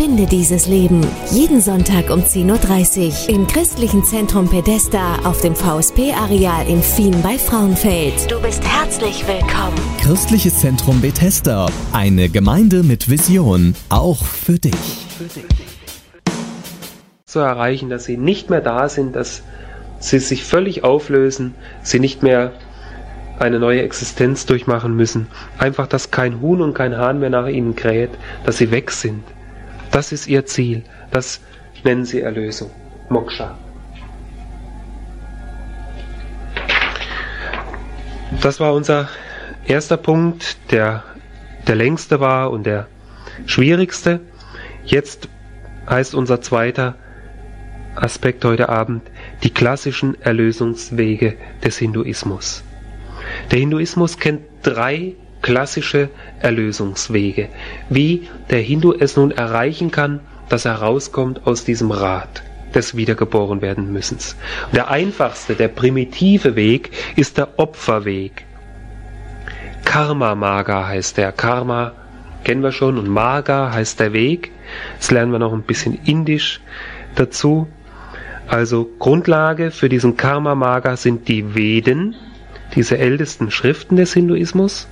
Finde dieses Leben. Jeden Sonntag um 10.30 Uhr im Christlichen Zentrum Bethesda auf dem VSP-Areal in Fien bei Frauenfeld. Du bist herzlich willkommen. Christliches Zentrum Bethesda. Eine Gemeinde mit Vision. Auch für dich. Zu erreichen, dass sie nicht mehr da sind, dass sie sich völlig auflösen, sie nicht mehr eine neue Existenz durchmachen müssen. Einfach, dass kein Huhn und kein Hahn mehr nach ihnen kräht, dass sie weg sind. Das ist ihr Ziel. Das nennen sie Erlösung. Moksha. Das war unser erster Punkt, der längste war und der schwierigste. Jetzt heißt unser zweiter Aspekt heute Abend die klassischen Erlösungswege des Hinduismus. Der Hinduismus kennt 3 klassische Erlösungswege, wie der Hindu es nun erreichen kann, dass er rauskommt aus diesem Rad des Wiedergeborenwerden-Müssens. Der einfachste, der primitive Weg ist der Opferweg. Karma-Marga heißt der. Karma kennen wir schon und Marga heißt der Weg. Jetzt lernen wir noch ein bisschen Indisch dazu. Also Grundlage für diesen Karma-Marga sind die Veden, diese ältesten Schriften des Hinduismus.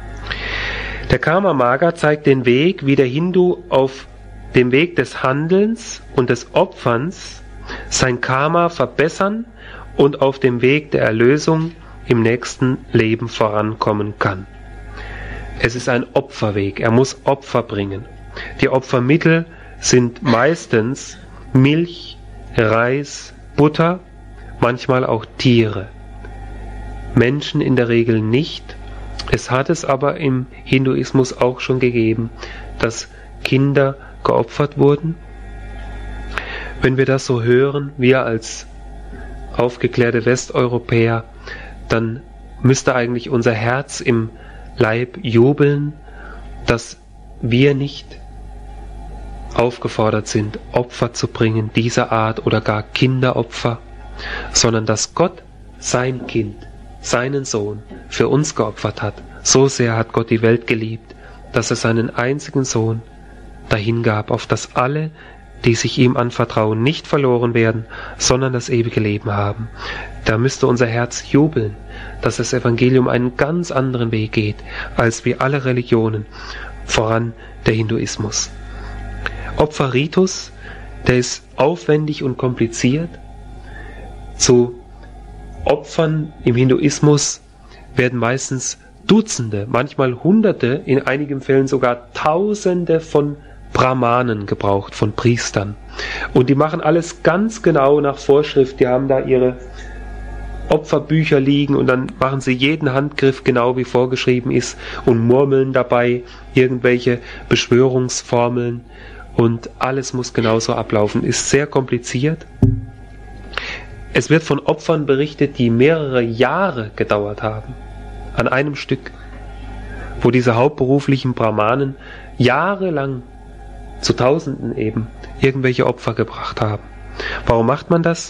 Der Karma-Marga zeigt den Weg, wie der Hindu auf dem Weg des Handelns und des Opferns sein Karma verbessern und auf dem Weg der Erlösung im nächsten Leben vorankommen kann. Es ist ein Opferweg, er muss Opfer bringen. Die Opfermittel sind meistens Milch, Reis, Butter, manchmal auch Tiere. Menschen in der Regel nicht. Es hat es aber im Hinduismus auch schon gegeben, dass Kinder geopfert wurden. Wenn wir das so hören, wir als aufgeklärte Westeuropäer, dann müsste eigentlich unser Herz im Leib jubeln, dass wir nicht aufgefordert sind, Opfer zu bringen, dieser Art oder gar Kinderopfer, sondern dass Gott sein Kind, seinen Sohn für uns geopfert hat. So sehr hat Gott die Welt geliebt, dass er seinen einzigen Sohn dahingab, auf dass alle, die sich ihm anvertrauen, nicht verloren werden, sondern das ewige Leben haben. Da müsste unser Herz jubeln, dass das Evangelium einen ganz anderen Weg geht, als wie alle Religionen, voran der Hinduismus. Opferritus, der ist aufwendig und kompliziert. Zu Opfern im Hinduismus werden meistens Dutzende, manchmal Hunderte, in einigen Fällen sogar Tausende von Brahmanen gebraucht, von Priestern. Und die machen alles ganz genau nach Vorschrift. Die haben da ihre Opferbücher liegen und dann machen sie jeden Handgriff genau wie vorgeschrieben ist und murmeln dabei irgendwelche Beschwörungsformeln und alles muss genauso ablaufen. Ist sehr kompliziert. Es wird von Opfern berichtet, die mehrere Jahre gedauert haben, an einem Stück, wo diese hauptberuflichen Brahmanen jahrelang zu Tausenden eben irgendwelche Opfer gebracht haben. Warum macht man das?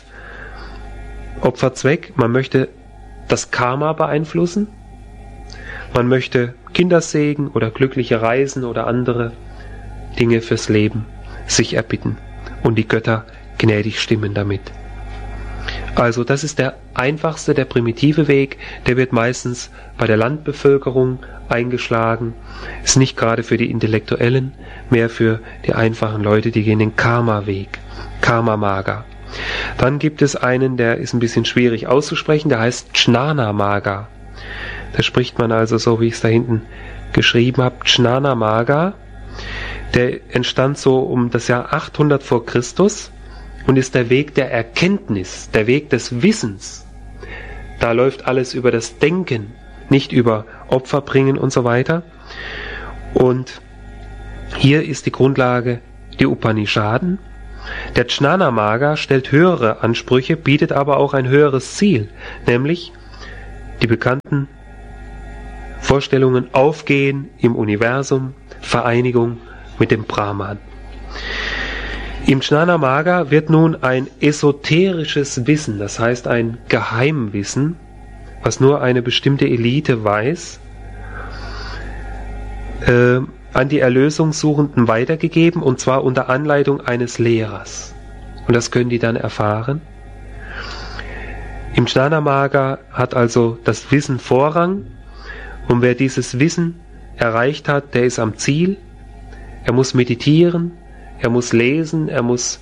Opferzweck, man möchte das Karma beeinflussen, man möchte Kindersegen oder glückliche Reisen oder andere Dinge fürs Leben sich erbitten und die Götter gnädig stimmen damit. Also das ist der einfachste, der primitive Weg, der wird meistens bei der Landbevölkerung eingeschlagen, ist nicht gerade für die Intellektuellen, mehr für die einfachen Leute, die gehen den Karma-Weg, Karma-Marga. Dann gibt es einen, der ist ein bisschen schwierig auszusprechen, der heißt Jnana-Marga. Da spricht man also so, wie ich es da hinten geschrieben habe, Jnana-Marga. Der entstand so um das Jahr 800 vor Christus und ist der Weg der Erkenntnis, der Weg des Wissens. Da läuft alles über das Denken, nicht über Opfer bringen und so weiter. Und hier ist die Grundlage die Upanishaden. Der Jnana-Marga stellt höhere Ansprüche, bietet aber auch ein höheres Ziel, nämlich die bekannten Vorstellungen Aufgehen im Universum, Vereinigung mit dem Brahman. Im Jnana-Marga wird nun ein esoterisches Wissen, das heißt ein Geheimwissen, was nur eine bestimmte Elite weiß, an die Erlösungssuchenden weitergegeben, und zwar unter Anleitung eines Lehrers. Und das können die dann erfahren. Im Jnana Marga hat also das Wissen Vorrang, und wer dieses Wissen erreicht hat, der ist am Ziel. Er muss meditieren, er muss lesen, er muss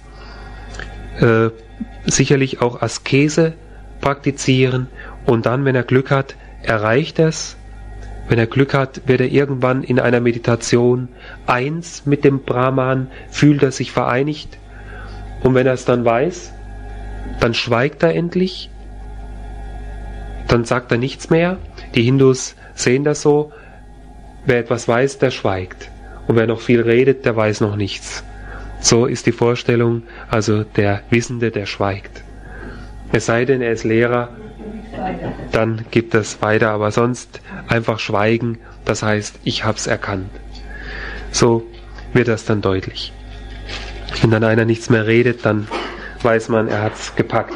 sicherlich auch Askese praktizieren, und dann, wenn er Glück hat, erreicht er es. Wenn er Glück hat, wird er irgendwann in einer Meditation eins mit dem Brahman, fühlt er sich vereinigt, und wenn er es dann weiß, dann schweigt er endlich, dann sagt er nichts mehr. Die Hindus sehen das so: wer etwas weiß, der schweigt, und wer noch viel redet, der weiß noch nichts. So ist die Vorstellung, also der Wissende, der schweigt. Es sei denn, er ist Lehrer, dann gibt es weiter, aber sonst einfach schweigen, das heißt, ich hab's erkannt. So wird das dann deutlich. Wenn dann einer nichts mehr redet, dann weiß man, er hat's gepackt.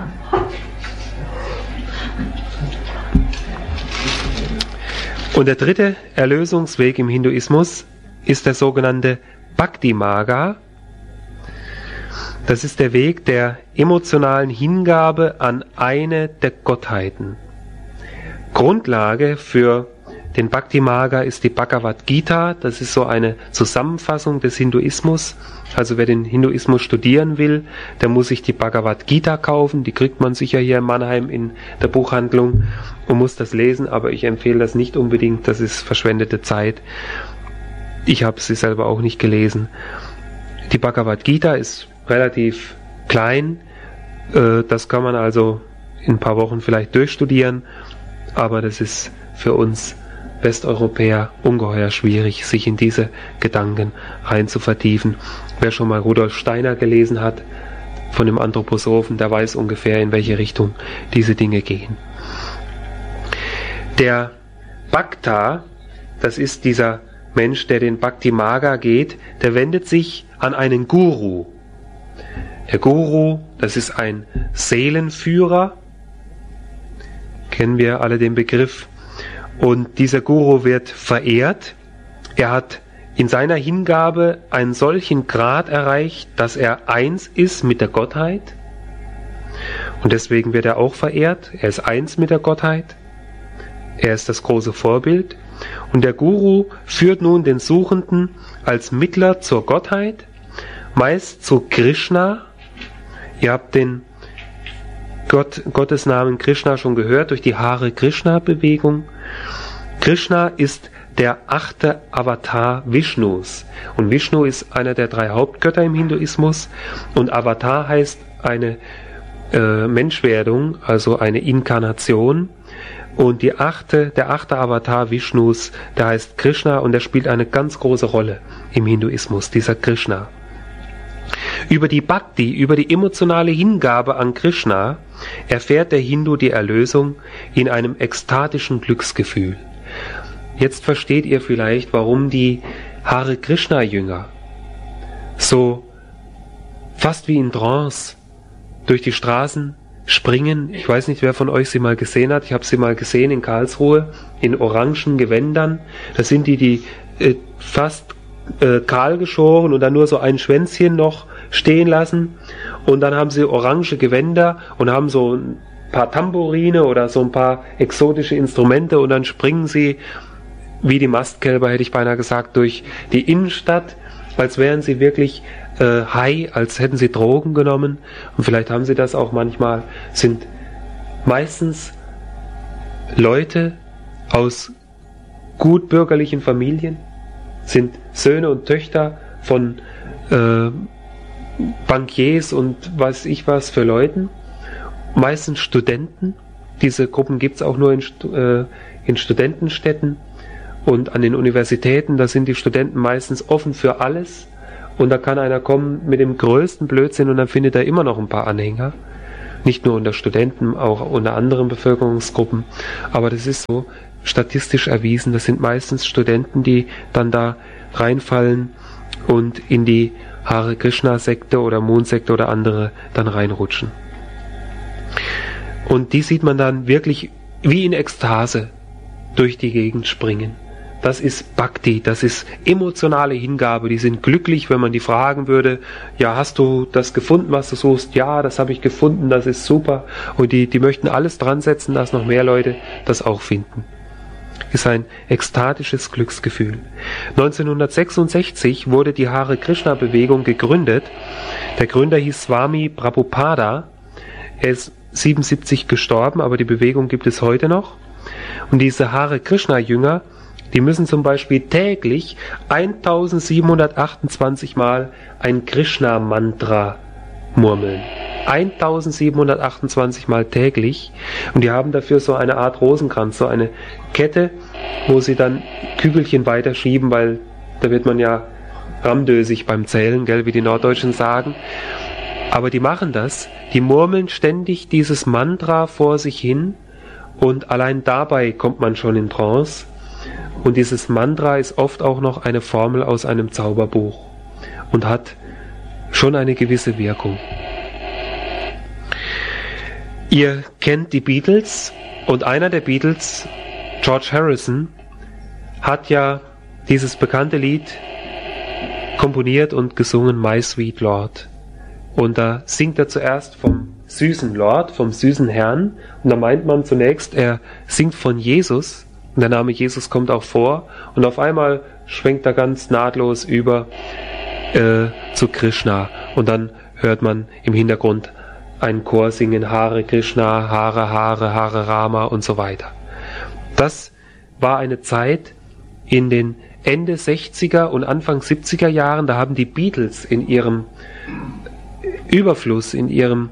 Und der dritte Erlösungsweg im Hinduismus ist der sogenannte Bhakti Marga. Das ist der Weg der emotionalen Hingabe an eine der Gottheiten. Grundlage für den Bhakti Marga ist die Bhagavad Gita. Das ist so eine Zusammenfassung des Hinduismus. Also wer den Hinduismus studieren will, der muss sich die Bhagavad Gita kaufen. Die kriegt man sicher hier in Mannheim in der Buchhandlung und muss das lesen. Aber ich empfehle das nicht unbedingt. Das ist verschwendete Zeit. Ich habe sie selber auch nicht gelesen. Die Bhagavad Gita ist relativ klein. Das kann man also in ein paar Wochen vielleicht durchstudieren. Aber das ist für uns Westeuropäer ungeheuer schwierig, sich in diese Gedanken rein zu vertiefen. Wer schon mal Rudolf Steiner gelesen hat, von dem Anthroposophen, der weiß ungefähr, in welche Richtung diese Dinge gehen. Der Bhakta, das ist dieser Mensch, der den Bhakti Marga geht, der wendet sich an einen Guru. Der Guru, das ist ein Seelenführer, kennen wir alle den Begriff. Und dieser Guru wird verehrt. Er hat in seiner Hingabe einen solchen Grad erreicht, dass er eins ist mit der Gottheit. Und deswegen wird er auch verehrt. Er ist eins mit der Gottheit. Er ist das große Vorbild. Und der Guru führt nun den Suchenden als Mittler zur Gottheit, meist zu Krishna. Ihr habt den Gottesnamen Krishna schon gehört durch die Hare Krishna Bewegung. Krishna ist der 8. Avatar Vishnus. Und Vishnu ist einer der 3 Hauptgötter im Hinduismus. Und Avatar heißt eine Menschwerdung, also eine Inkarnation. Und der 8. Avatar Vishnus, der heißt Krishna, und der spielt eine ganz große Rolle im Hinduismus, dieser Krishna. Über die Bhakti, über die emotionale Hingabe an Krishna, erfährt der Hindu die Erlösung in einem ekstatischen Glücksgefühl. Jetzt versteht ihr vielleicht, warum die Hare Krishna Jünger so fast wie in Trance durch die Straßen springen. Ich weiß nicht, wer von euch sie mal gesehen hat. Ich habe sie mal gesehen in Karlsruhe in orangen Gewändern. Das sind die fast kahl geschoren und dann nur so ein Schwänzchen noch stehen lassen. Und dann haben sie orange Gewänder und haben so ein paar Tambourine oder so ein paar exotische Instrumente, und dann springen sie wie die Mastkälber, hätte ich beinahe gesagt, durch die Innenstadt, als wären sie wirklich high, als hätten sie Drogen genommen. Und vielleicht haben sie das auch manchmal. Sind meistens Leute aus gut bürgerlichen Familien, sind Söhne und Töchter von Bankiers und weiß ich was für Leuten, meistens Studenten. Diese Gruppen gibt es auch nur in Studentenstädten und an den Universitäten. Da sind die Studenten meistens offen für alles, und da kann einer kommen mit dem größten Blödsinn und dann findet er immer noch ein paar Anhänger. Nicht nur unter Studenten, auch unter anderen Bevölkerungsgruppen. Aber das ist so statistisch erwiesen. Das sind meistens Studenten, die dann da reinfallen und in die Hare Krishna Sekte oder Mondsekte oder andere dann reinrutschen. Und die sieht man dann wirklich wie in Ekstase durch die Gegend springen, das ist Bhakti, das ist emotionale Hingabe. Die sind glücklich, wenn man die fragen würde, ja, hast du das gefunden, was du suchst? Ja, das habe ich gefunden, das ist super. Und die möchten alles dran setzen, dass noch mehr Leute das auch finden. Ist ein ekstatisches Glücksgefühl. 1966 wurde die Hare Krishna Bewegung gegründet. Der Gründer hieß Swami Prabhupada. Er ist 77 gestorben, aber die Bewegung gibt es heute noch. Und diese Hare Krishna Jünger, die müssen zum Beispiel täglich 1728 Mal ein Krishna Mantra murmeln. 1728 Mal täglich, und die haben dafür so eine Art Rosenkranz, so eine Kette, wo sie dann Kügelchen weiterschieben, weil da wird man ja ramdösig beim Zählen, gell, wie die Norddeutschen sagen. Aber die machen das, die murmeln ständig dieses Mantra vor sich hin, und allein dabei kommt man schon in Trance. Und dieses Mantra ist oft auch noch eine Formel aus einem Zauberbuch und hat schon eine gewisse Wirkung. Ihr kennt die Beatles, und einer der Beatles, George Harrison, hat ja dieses bekannte Lied komponiert und gesungen, My Sweet Lord. Und da singt er zuerst vom süßen Lord, vom süßen Herrn, und da meint man zunächst, er singt von Jesus, und der Name Jesus kommt auch vor, und auf einmal schwenkt er ganz nahtlos über zu Krishna, und dann hört man im Hintergrund einen Chor singen, Hare Krishna, Hare Hare, Hare Rama und so weiter. Das war eine Zeit in den Ende 60er und Anfang 70er Jahren, da haben die Beatles in ihrem Überfluss, in ihrer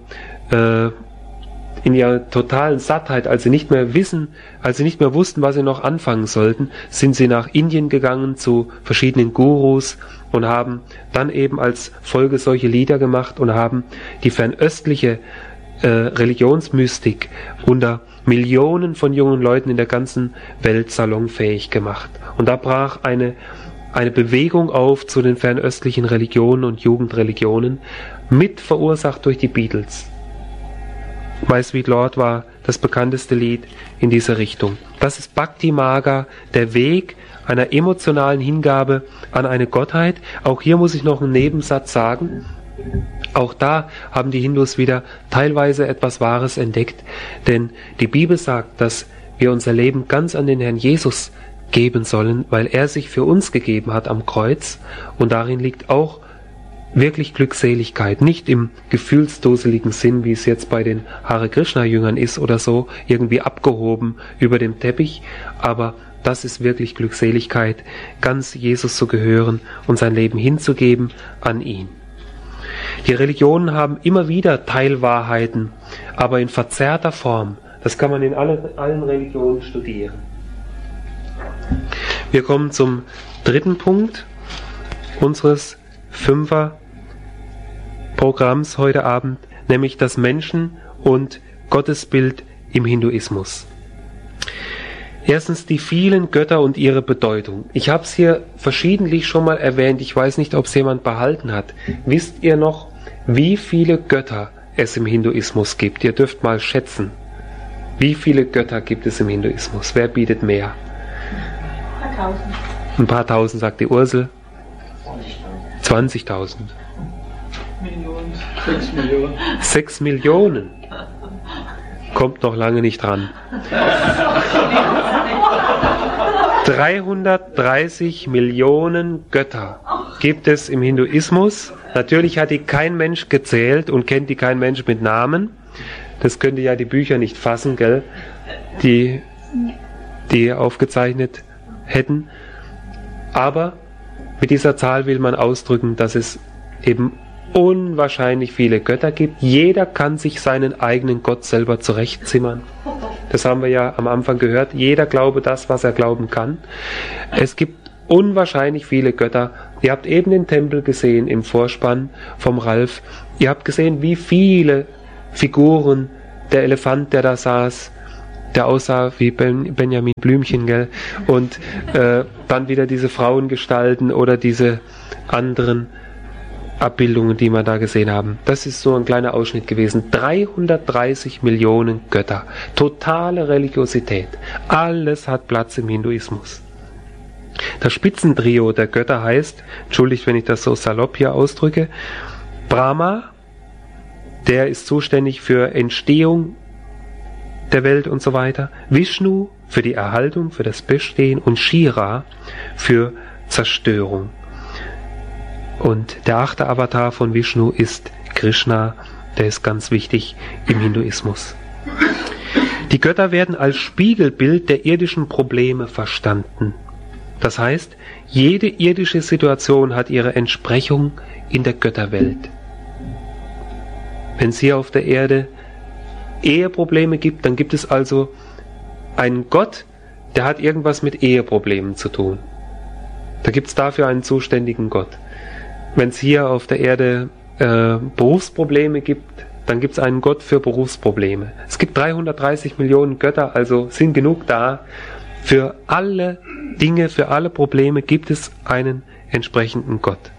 totalen Sattheit, als sie nicht mehr wussten, was sie noch anfangen sollten, sind sie nach Indien gegangen zu verschiedenen Gurus und haben dann eben als Folge solche Lieder gemacht und haben die fernöstliche Religionsmystik unter Millionen von jungen Leuten in der ganzen Welt salonfähig gemacht. Und da brach eine Bewegung auf zu den fernöstlichen Religionen und Jugendreligionen, mit verursacht durch die Beatles. My Sweet Lord war das bekannteste Lied in dieser Richtung. Das ist Bhakti Marga, der Weg einer emotionalen Hingabe an eine Gottheit. Auch hier muss ich noch einen Nebensatz sagen. Auch da haben die Hindus wieder teilweise etwas Wahres entdeckt, denn die Bibel sagt, dass wir unser Leben ganz an den Herrn Jesus geben sollen, weil er sich für uns gegeben hat am Kreuz, und darin liegt auch wirklich Glückseligkeit, nicht im gefühlsduseligen Sinn, wie es jetzt bei den Hare Krishna Jüngern ist oder so, irgendwie abgehoben über dem Teppich, aber das ist wirklich Glückseligkeit, ganz Jesus zu gehören und sein Leben hinzugeben an ihn. Die Religionen haben immer wieder Teilwahrheiten, aber in verzerrter Form. Das kann man in allen Religionen studieren. Wir kommen zum dritten Punkt unseres 5er-Programms heute Abend, nämlich das Menschen- und Gottesbild im Hinduismus. Erstens die vielen Götter und ihre Bedeutung. Ich habe es hier verschiedentlich schon mal erwähnt, ich weiß nicht, ob es jemand behalten hat. Wisst ihr noch, wie viele Götter es im Hinduismus gibt? Ihr dürft mal schätzen. Wie viele Götter gibt es im Hinduismus? Wer bietet mehr? Ein paar tausend. Ein paar tausend, sagt die Ursel. 20.000. Millionen. 6 Millionen. 6 Millionen. Kommt noch lange nicht dran. 330 Millionen Götter gibt es im Hinduismus. Natürlich hat die kein Mensch gezählt und kennt die kein Mensch mit Namen. Das könnte ja die Bücher nicht fassen, gell? Die aufgezeichnet hätten. Aber mit dieser Zahl will man ausdrücken, dass es eben unwahrscheinlich viele Götter gibt. Jeder kann sich seinen eigenen Gott selber zurechtzimmern. Das haben wir ja am Anfang gehört. Jeder glaube das, was er glauben kann. Es gibt unwahrscheinlich viele Götter. Ihr habt eben den Tempel gesehen im Vorspann vom Ralf. Ihr habt gesehen, wie viele Figuren, der Elefant, der da saß, der aussah wie Benjamin Blümchen, gell? Und dann wieder diese Frauengestalten oder diese anderen Abbildungen, die wir da gesehen haben. Das ist so ein kleiner Ausschnitt gewesen. 330 Millionen Götter. Totale Religiosität. Alles hat Platz im Hinduismus. Das Spitzentrio der Götter heißt, entschuldigt, wenn ich das so salopp hier ausdrücke, Brahma, der ist zuständig für Entstehung der Welt und so weiter, Vishnu für die Erhaltung, für das Bestehen und Shira für Zerstörung. Und der 8. Avatar von Vishnu ist Krishna, der ist ganz wichtig im Hinduismus. Die Götter werden als Spiegelbild der irdischen Probleme verstanden. Das heißt, jede irdische Situation hat ihre Entsprechung in der Götterwelt. Wenn es hier auf der Erde Eheprobleme gibt, dann gibt es also einen Gott, der hat irgendwas mit Eheproblemen zu tun. Da gibt es dafür einen zuständigen Gott. Wenn es hier auf der Erde Berufsprobleme gibt, dann gibt es einen Gott für Berufsprobleme. Es gibt 330 Millionen Götter, also sind genug da. Für alle Dinge, für alle Probleme gibt es einen entsprechenden Gott.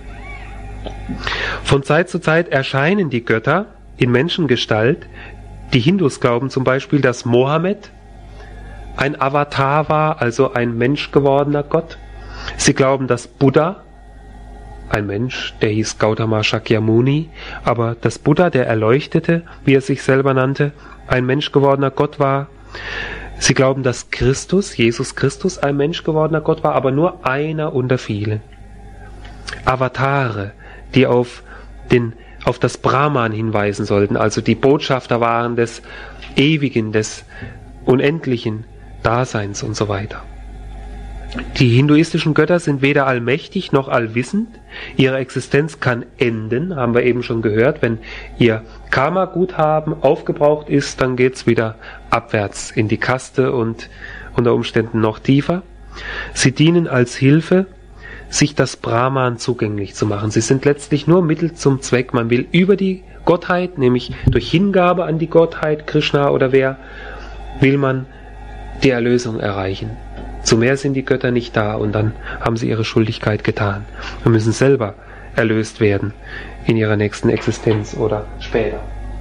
Von Zeit zu Zeit erscheinen die Götter in Menschengestalt. Die Hindus glauben zum Beispiel, dass Mohammed ein Avatar war, also ein menschgewordener Gott. Sie glauben, dass Buddha, ein Mensch, der hieß Gautama Shakyamuni, aber dass Buddha, der Erleuchtete, wie er sich selber nannte, ein menschgewordener Gott war. Sie glauben, dass Christus, Jesus Christus, ein menschgewordener Gott war, aber nur einer unter vielen. Avatare, die auf das Brahman hinweisen sollten, also die Botschafter waren des Ewigen, des unendlichen Daseins und so weiter. Die hinduistischen Götter sind weder allmächtig noch allwissend. Ihre Existenz kann enden, haben wir eben schon gehört. Wenn ihr Karma-Guthaben aufgebraucht ist, dann geht's wieder abwärts in die Kaste und unter Umständen noch tiefer. Sie dienen als Hilfe, sich das Brahman zugänglich zu machen. Sie sind letztlich nur Mittel zum Zweck. Man will über die Gottheit, nämlich durch Hingabe an die Gottheit, Krishna oder wer, will man die Erlösung erreichen. Zu mehr sind die Götter nicht da und dann haben sie ihre Schuldigkeit getan und müssen selber erlöst werden in ihrer nächsten Existenz oder später.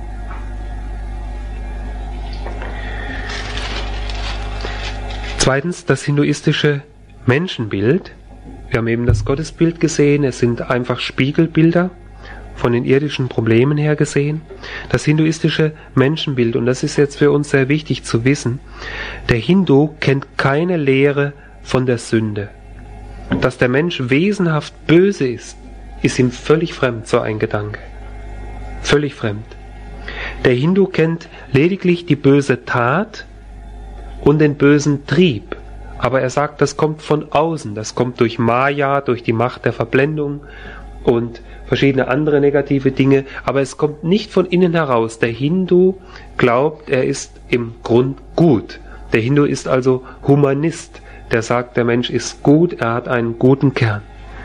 Zweitens, das hinduistische Menschenbild. Wir haben eben das Gottesbild gesehen, es sind einfach Spiegelbilder von den irdischen Problemen her gesehen. Das hinduistische Menschenbild, und das ist jetzt für uns sehr wichtig zu wissen, der Hindu kennt keine Lehre von der Sünde. Dass der Mensch wesenhaft böse ist ihm völlig fremd, so ein Gedanke. Völlig fremd. Der Hindu kennt lediglich die böse Tat und den bösen Trieb. Aber er sagt, das kommt von außen, das kommt durch Maya, durch die Macht der Verblendung und verschiedene andere negative Dinge, aber es kommt nicht von innen heraus. Der Hindu glaubt, er ist im Grund gut. Der Hindu ist also Humanist, der sagt, der Mensch ist gut, er hat einen guten Kern.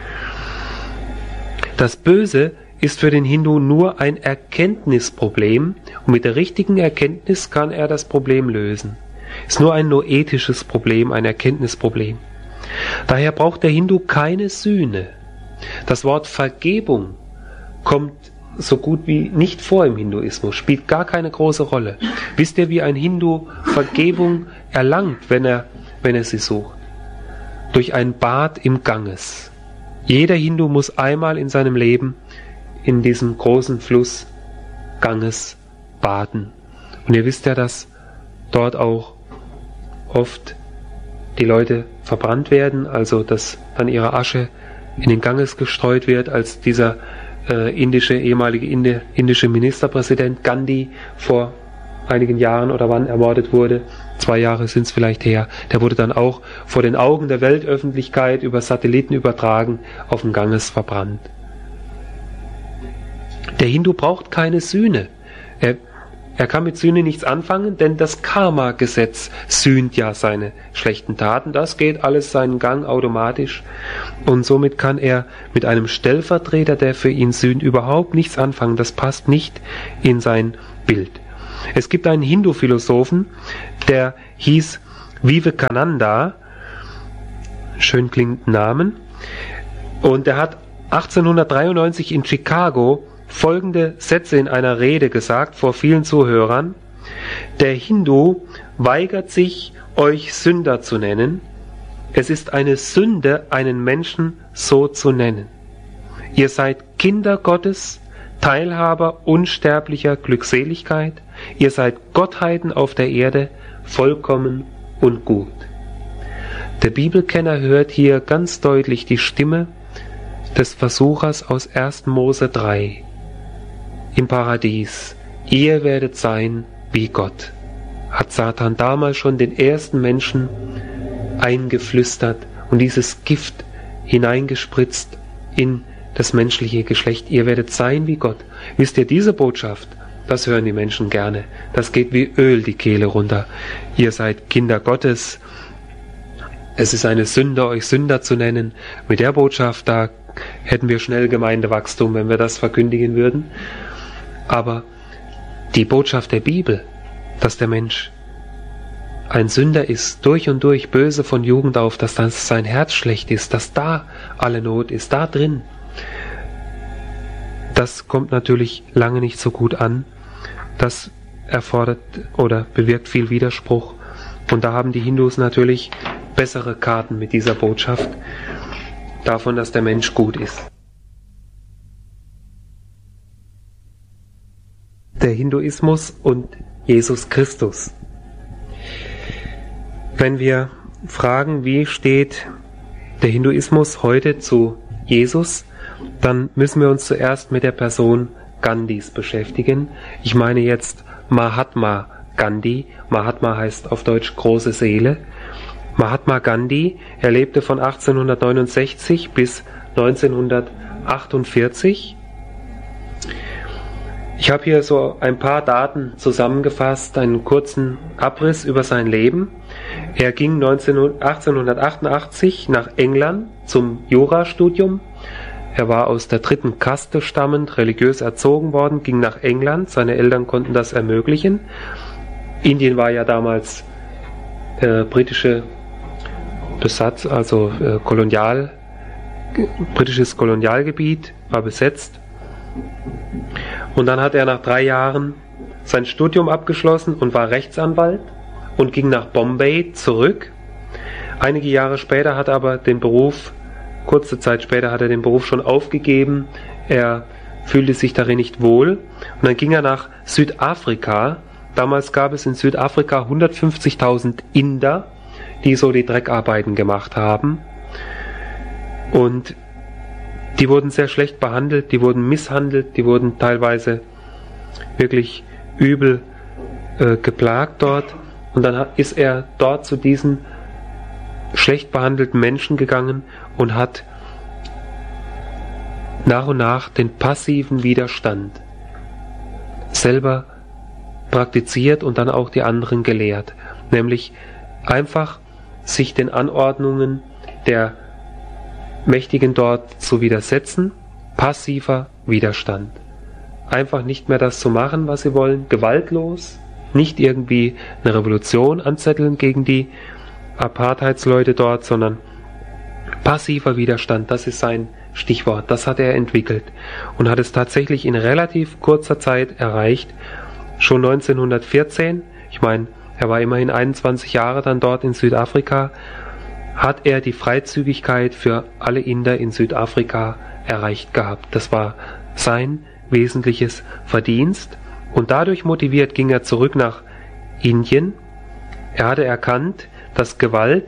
Das Böse ist für den Hindu nur ein Erkenntnisproblem und mit der richtigen Erkenntnis kann er das Problem lösen. Ist nur ein noetisches Problem, ein Erkenntnisproblem. Daher braucht der Hindu keine Sühne. Das Wort Vergebung kommt so gut wie nicht vor im Hinduismus, spielt gar keine große Rolle. Wisst ihr, wie ein Hindu Vergebung erlangt, wenn er sie sucht? Durch ein Bad im Ganges. Jeder Hindu muss einmal in seinem Leben in diesem großen Fluss Ganges baden. Und ihr wisst ja, dass dort auch oft die Leute verbrannt werden, also dass dann ihre Asche in den Ganges gestreut wird, als dieser ehemalige indische Ministerpräsident Gandhi vor einigen Jahren oder wann ermordet wurde, 2 Jahre sind es vielleicht her, der wurde dann auch vor den Augen der Weltöffentlichkeit über Satelliten übertragen, auf dem Ganges verbrannt. Der Hindu braucht keine Sühne. Er kann mit Sühne nichts anfangen, denn das Karma-Gesetz sühnt ja seine schlechten Taten. Das geht alles seinen Gang automatisch. Und somit kann er mit einem Stellvertreter, der für ihn sühnt, überhaupt nichts anfangen. Das passt nicht in sein Bild. Es gibt einen Hindu-Philosophen, der hieß Vivekananda, schön klingenden Namen, und der hat 1893 in Chicago folgende Sätze in einer Rede gesagt vor vielen 'Der Hindu weigert sich, euch Sünder zu nennen. Es ist eine Sünde, einen Menschen so zu nennen. Ihr seid Kinder Gottes, Teilhaber unsterblicher Glückseligkeit. Ihr seid Gottheiten auf der Erde, vollkommen und gut. Der Bibelkenner hört hier ganz deutlich die Stimme des Versuchers aus 1. Mose 3 im Paradies. Ihr werdet sein wie Gott. Hat Satan damals schon den ersten Menschen eingeflüstert und dieses Gift hineingespritzt in das menschliche Geschlecht. Ihr werdet sein wie Gott. Wisst ihr, diese Botschaft, das hören die Menschen gerne. Das geht wie Öl die Kehle runter. Ihr seid Kinder Gottes. Es ist eine Sünde, euch Sünder zu nennen. Mit der Botschaft, da hätten wir schnell Gemeindewachstum, wenn wir das verkündigen würden. Aber die Botschaft der Bibel, dass der Mensch ein Sünder ist, durch und durch böse von Jugend auf, dass das sein Herz schlecht ist, dass da alle Not ist, da drin, das kommt natürlich lange nicht so gut an. Das erfordert oder bewirkt viel Widerspruch. Und da haben die Hindus natürlich bessere Karten mit dieser Botschaft davon, dass der Mensch gut ist. Der Hinduismus und Jesus Christus. Wenn wir fragen, wie steht der Hinduismus heute zu Jesus, dann müssen wir uns zuerst mit der Person Gandhis beschäftigen. Ich meine jetzt Mahatma Gandhi. Mahatma heißt auf Deutsch große Seele. Mahatma Gandhi, er lebte von 1869 bis 1948. Ich habe hier so ein paar Daten zusammengefasst, einen kurzen Abriss über sein Leben. Er ging 1888 nach England zum Jurastudium. Er war aus der 3. Kaste stammend, religiös erzogen worden, ging nach England. Seine Eltern konnten das ermöglichen. Indien war ja damals britische Besatz, also britisches Kolonialgebiet, war besetzt. Und dann hat er nach 3 Jahren sein Studium abgeschlossen und war Rechtsanwalt und ging nach Bombay zurück. Einige Jahre später hat er aber den Beruf, kurze Zeit später hat er den Beruf schon aufgegeben. Er fühlte sich darin nicht wohl. Und dann ging er nach Südafrika. Damals gab es in Südafrika 150.000 Inder, die so die Dreckarbeiten gemacht haben. Und die wurden sehr schlecht behandelt, die wurden misshandelt, die wurden teilweise wirklich übel geplagt dort. Und dann ist er dort zu diesen schlecht behandelten Menschen gegangen und hat nach und nach den passiven Widerstand selber praktiziert und dann auch die anderen gelehrt. Nämlich einfach sich den Anordnungen der Mächtigen dort zu widersetzen, passiver Widerstand. Einfach nicht mehr das zu machen, was sie wollen, gewaltlos, nicht irgendwie eine Revolution anzetteln gegen die Apartheidsleute dort, sondern passiver Widerstand, das ist sein Stichwort, das hat er entwickelt und hat es tatsächlich in relativ kurzer Zeit erreicht. Schon 1914, ich meine, er war immerhin 21 Jahre dann dort in Südafrika, hat er die Freizügigkeit für alle Inder in Südafrika erreicht gehabt. Das war sein wesentliches Verdienst und dadurch motiviert ging er zurück nach Indien. Er hatte erkannt, dass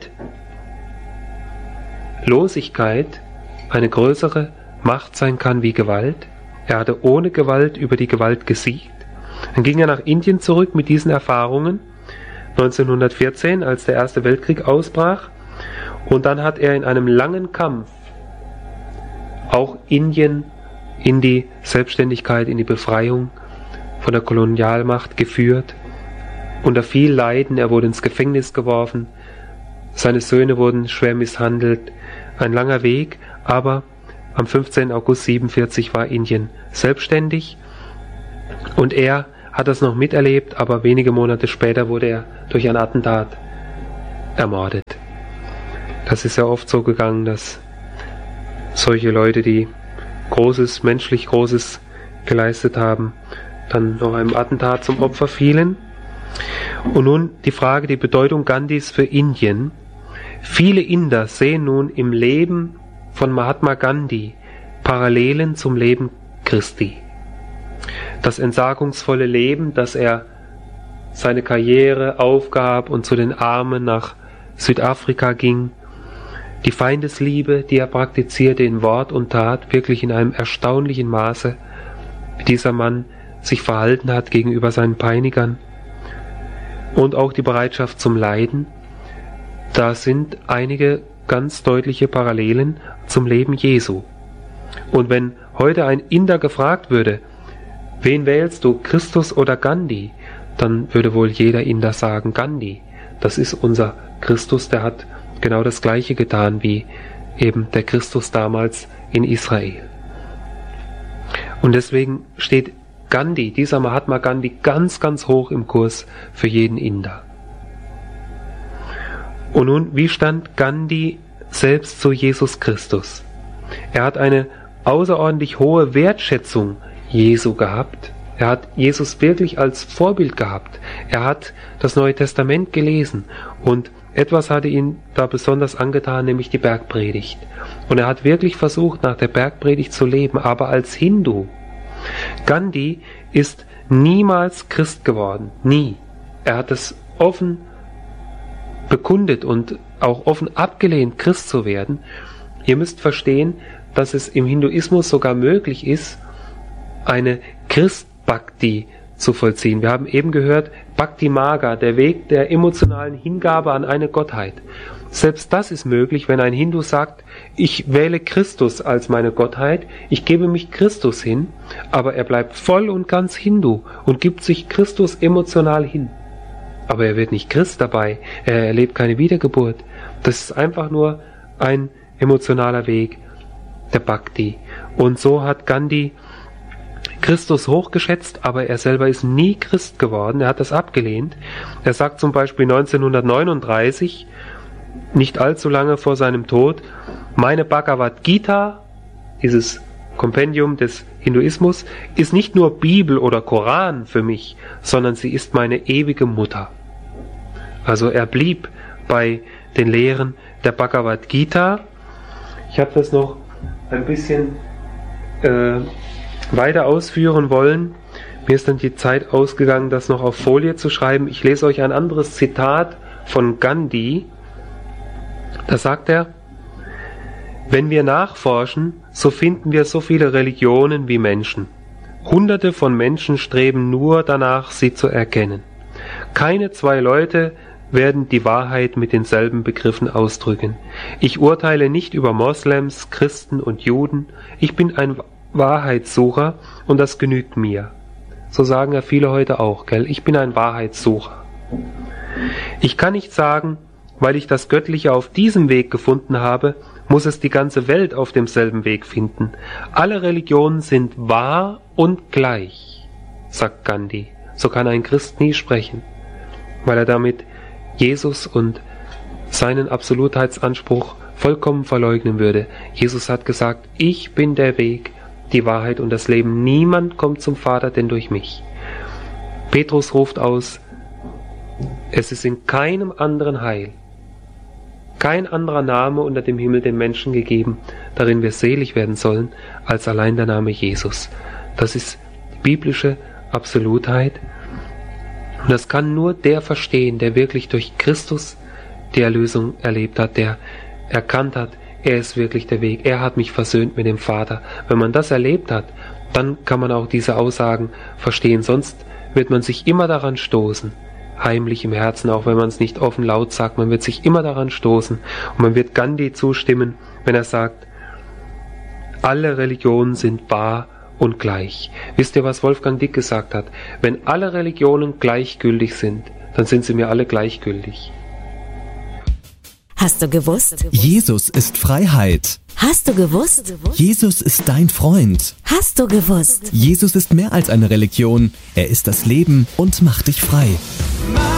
Gewaltlosigkeit eine größere Macht sein kann wie Gewalt. Er hatte ohne Gewalt über die Gewalt gesiegt. Dann ging er nach Indien zurück mit diesen Erfahrungen 1914, als der Erste Weltkrieg ausbrach. Und dann hat er in einem langen Kampf auch Indien in die Selbstständigkeit, in die Befreiung von der Kolonialmacht geführt. Unter viel Leiden, er wurde ins Gefängnis geworfen, seine Söhne wurden schwer misshandelt. Ein langer Weg, aber am 15. August 1947 war Indien selbstständig und er hat das noch miterlebt, aber wenige Monate später wurde er durch ein Attentat ermordet. Das ist ja oft so gegangen, dass solche Leute, die Großes, menschlich Großes geleistet haben, dann noch einem Attentat zum Opfer fielen. Und nun die Frage, die Bedeutung Gandhis für Indien. Viele Inder sehen nun im Leben von Mahatma Gandhi Parallelen zum Leben Christi. Das entsagungsvolle Leben, dass er seine Karriere aufgab und zu den Armen nach Südafrika ging, die Feindesliebe, die er praktizierte in Wort und Tat, wirklich in einem erstaunlichen Maße, wie dieser Mann sich verhalten hat gegenüber seinen Peinigern, und auch die Bereitschaft zum Leiden, da sind einige ganz deutliche Parallelen zum Leben Jesu. Und wenn heute ein Inder gefragt würde, wen wählst du, Christus oder Gandhi, dann würde wohl jeder Inder sagen, Gandhi. Das ist unser Christus, der hat genau das Gleiche getan wie eben der Christus damals in Israel. Und deswegen steht Gandhi, dieser Mahatma Gandhi, ganz, ganz hoch im Kurs für jeden Inder. Und nun, wie stand Gandhi selbst zu Jesus Christus? Er hat eine außerordentlich hohe Wertschätzung Jesu gehabt. Er hat Jesus wirklich als Vorbild gehabt. Er hat das Neue Testament gelesen und etwas hatte ihn da besonders angetan, nämlich die Bergpredigt. Und er hat wirklich versucht, nach der Bergpredigt zu leben, aber als Hindu. Gandhi ist niemals Christ geworden. Nie. Er hat es offen bekundet und auch offen abgelehnt, Christ zu werden. Ihr müsst verstehen, dass es im Hinduismus sogar möglich ist, eine Christ-Bhakti zu vollziehen. Wir haben eben gehört, Bhakti Marga, der Weg der emotionalen Hingabe an eine Gottheit. Selbst das ist möglich, wenn ein Hindu sagt, ich wähle Christus als meine Gottheit, ich gebe mich Christus hin, aber er bleibt voll und ganz Hindu und gibt sich Christus emotional hin. Aber er wird nicht Christ dabei, er erlebt keine Wiedergeburt. Das ist einfach nur ein emotionaler Weg der Bhakti. Und so hat Gandhi Christus hochgeschätzt, aber er selber ist nie Christ geworden, er hat das abgelehnt. Er sagt zum Beispiel 1939, nicht allzu lange vor seinem Tod, meine Bhagavad Gita, dieses Kompendium des Hinduismus, ist nicht nur Bibel oder Koran für mich, sondern sie ist meine ewige Mutter. Also er blieb bei den Lehren der Bhagavad Gita. Ich habe das noch ein bisschen weiter ausführen wollen. Mir ist dann die Zeit ausgegangen, das noch auf Folie zu schreiben. Ich lese euch ein anderes Zitat von Gandhi. Da sagt er, wenn wir nachforschen, so finden wir so viele Religionen wie Menschen. Hunderte von Menschen streben nur danach, sie zu erkennen. Keine zwei Leute werden die Wahrheit mit denselben Begriffen ausdrücken. Ich urteile nicht über Moslems, Christen und Juden. Ich bin ein Wahrheitssucher und das genügt mir. So sagen ja viele heute auch, gell? Ich bin ein Wahrheitssucher. Ich kann nicht sagen, weil ich das Göttliche auf diesem Weg gefunden habe, muss es die ganze Welt auf demselben Weg finden. Alle Religionen sind wahr und gleich, sagt Gandhi. So kann ein Christ nie sprechen, weil er damit Jesus und seinen Absolutheitsanspruch vollkommen verleugnen würde. Jesus hat gesagt, ich bin der Weg, die Wahrheit und das Leben. Niemand kommt zum Vater, denn durch mich. Petrus ruft aus, es ist in keinem anderen Heil, kein anderer Name unter dem Himmel den Menschen gegeben, darin wir selig werden sollen, als allein der Name Jesus. Das ist die biblische Absolutheit. Und das kann nur der verstehen, der wirklich durch Christus die Erlösung erlebt hat, der erkannt hat, er ist wirklich der Weg, er hat mich versöhnt mit dem Vater. Wenn man das erlebt hat, dann kann man auch diese Aussagen verstehen, sonst wird man sich immer daran stoßen, heimlich im Herzen, auch wenn man es nicht offen laut sagt, man wird sich immer daran stoßen und man wird Gandhi zustimmen, wenn er sagt, alle Religionen sind wahr und gleich. Wisst ihr, was Wolfgang Dick gesagt hat? Wenn alle Religionen gleichgültig sind, dann sind sie mir alle gleichgültig. Hast du gewusst? Jesus ist Freiheit. Hast du gewusst? Jesus ist dein Freund. Hast du gewusst? Jesus ist mehr als eine Religion. Er ist das Leben und macht dich frei.